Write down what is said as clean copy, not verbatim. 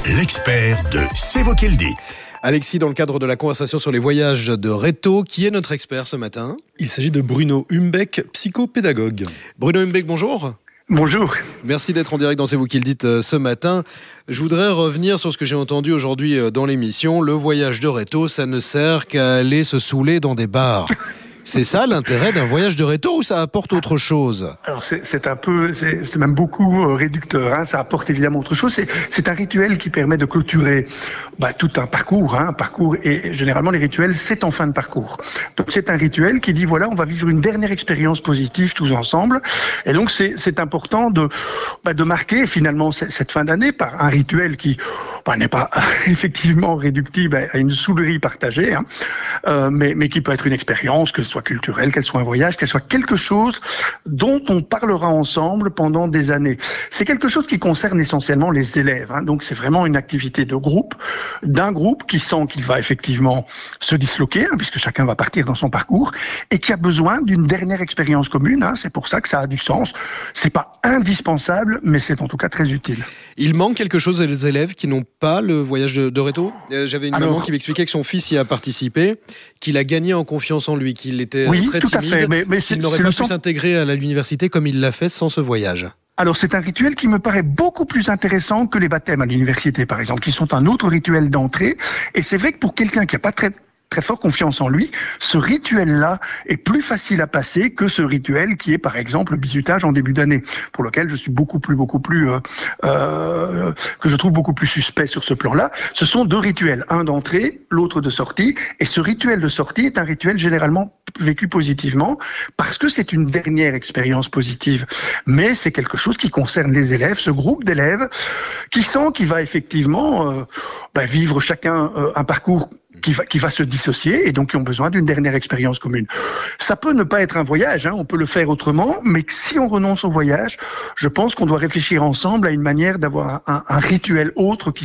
l'expert de C'est vous qui le dites. Alexis, dans le cadre de la conversation sur les voyages de Reto, qui est notre expert ce matin? Il s'agit de Bruno Humbeck, psychopédagogue. Bruno Humbeck, bonjour. Bonjour. Merci d'être en direct dans C'est vous qui le dites ce matin. Je voudrais revenir sur ce que j'ai entendu aujourd'hui dans l'émission. Le voyage de Reto, ça ne sert qu'à aller se saouler dans des bars. C'est ça l'intérêt d'un voyage de Reto ou ça apporte autre chose? Alors c'est même beaucoup réducteur, hein. Ça apporte évidemment autre chose. C'est un rituel qui permet de clôturer tout un parcours, hein. Un parcours, et généralement les rituels c'est en fin de parcours. Donc c'est un rituel qui dit voilà, on va vivre une dernière expérience positive tous ensemble. Et donc c'est important de marquer finalement cette fin d'année par un rituel qui n'est pas effectivement réductible à une saoulerie partagée, hein. Mais qui peut être une expérience, que ce soit culturelle, qu'elle soit un voyage, qu'elle soit quelque chose dont on parlera ensemble pendant des années. C'est quelque chose qui concerne essentiellement les élèves, hein. Donc c'est vraiment une activité de groupe, d'un groupe qui sent qu'il va effectivement se disloquer, hein, puisque chacun va partir dans son parcours, et qui a besoin d'une dernière expérience commune, hein. C'est pour ça que ça a du sens. C'est pas indispensable, mais c'est en tout cas très utile. Il manque quelque chose aux élèves qui n'ont pas le voyage de Reto? J'avais une maman qui m'expliquait que son fils y a participé, qu'il a gagné en confiance en lui, qu'il était très timide, qu'il n'aurait pas pu s'intégrer à l'université comme il l'a fait sans ce voyage. Alors c'est un rituel qui me paraît beaucoup plus intéressant que les baptêmes à l'université par exemple, qui sont un autre rituel d'entrée. Et c'est vrai que pour quelqu'un qui n'a pas très fort confiance en lui, ce rituel-là est plus facile à passer que ce rituel qui est par exemple le bizutage en début d'année, pour lequel je suis beaucoup plus que je trouve beaucoup plus suspect sur ce plan-là. Ce sont deux rituels, un d'entrée, l'autre de sortie, et ce rituel de sortie est un rituel généralement vécu positivement parce que c'est une dernière expérience positive, mais c'est quelque chose qui concerne les élèves, ce groupe d'élèves qui sent qu'il va effectivement vivre chacun un parcours qui va se dissocier et donc qui ont besoin d'une dernière expérience commune. Ça peut ne pas être un voyage, hein, on peut le faire autrement, mais si on renonce au voyage, je pense qu'on doit réfléchir ensemble à une manière d'avoir un rituel autre qui